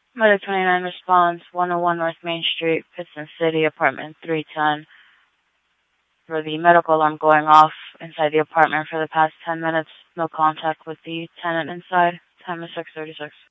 Medic 29 response, 101 North Main Street, Piston City, apartment 310. For the medical alarm going off inside the apartment for the past 10 minutes. No contact with the tenant inside. Time is 6:36.